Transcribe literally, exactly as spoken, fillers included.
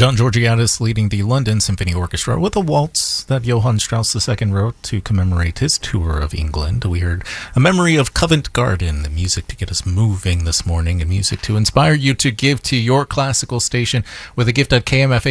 John Georgiadis leading the London Symphony Orchestra with a waltz that Johann Strauss the Second wrote to commemorate his tour of England. We heard A Memory of Covent Garden, the music to get us moving this morning and music to inspire you to give to your classical station with a gift at K M F A